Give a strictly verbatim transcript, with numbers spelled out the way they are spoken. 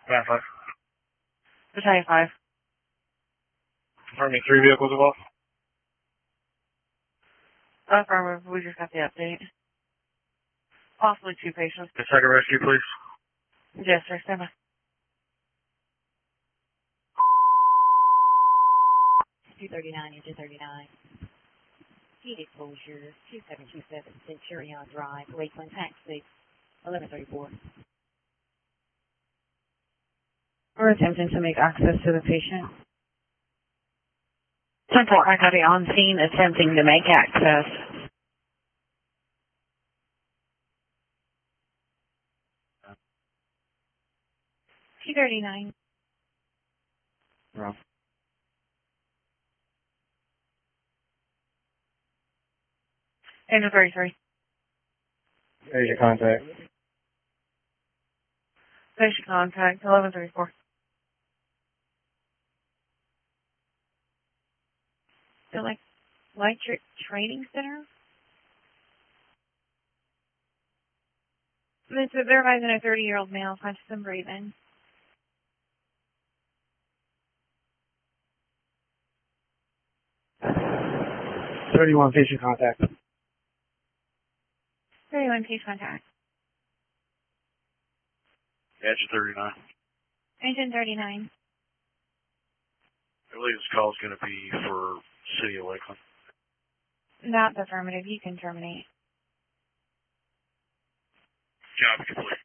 Nine five. Battalion five. Pardon me, three vehicles involved? Affirmative, we just got the update. Possibly two patients. The second rescue, please. Yes, sir, stand by. two thirty-nine, engine thirty-nine. Heat exposure, two seven two seven, Centurion Drive, Lakeland, taxi, eleven thirty-four. We're attempting to make access to the patient. ten four. I got it on scene attempting to make access. two thirty-nine. Wrong. Engine thirty-three. Agent contact. Patient contact, eleven thirty-four. The like Electric Training Center? It's a, they're advising a thirty-year-old male, conscious and breathing. thirty-one patient contact. thirty-one case contact. Engine thirty-nine. Engine thirty-nine. I believe this call is going to be for City of Lakeland. Not the affirmative. You can terminate. Job complete.